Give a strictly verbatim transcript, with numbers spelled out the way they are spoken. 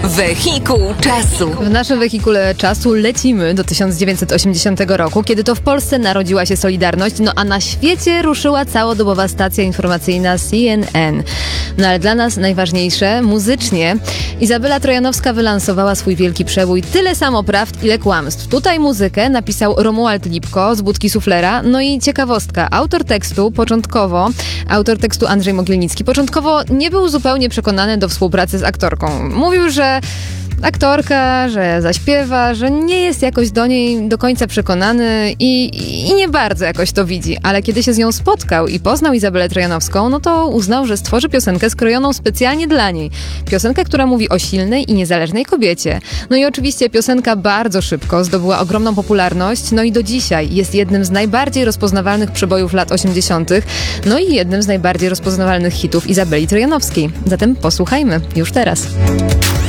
Wehikuł czasu. W naszym wehikule czasu lecimy do tysiąc dziewięćset osiemdziesiątego roku, kiedy to w Polsce narodziła się Solidarność, no a na świecie ruszyła całodobowa stacja informacyjna C N N. No ale dla nas najważniejsze, muzycznie, Izabela Trojanowska wylansowała swój wielki przebój Tyle samo prawd, ile kłamstw. Tutaj muzykę napisał Romuald Lipko z Budki Suflera. No i ciekawostka, autor tekstu początkowo, autor tekstu Andrzej Mogielnicki, początkowo nie był zupełnie przekonany do współpracy z aktorką. Mówił, że aktorka, że zaśpiewa, że nie jest jakoś do niej do końca przekonany i, i nie bardzo jakoś to widzi. Ale kiedy się z nią spotkał i poznał Izabelę Trojanowską, no to uznał, że stworzy piosenkę skrojoną specjalnie dla niej. Piosenkę, która mówi o silnej i niezależnej kobiecie. No i oczywiście piosenka bardzo szybko zdobyła ogromną popularność, no i do dzisiaj jest jednym z najbardziej rozpoznawalnych przebojów lat osiemdziesiątych, no i jednym z najbardziej rozpoznawalnych hitów Izabeli Trojanowskiej. Zatem posłuchajmy już teraz.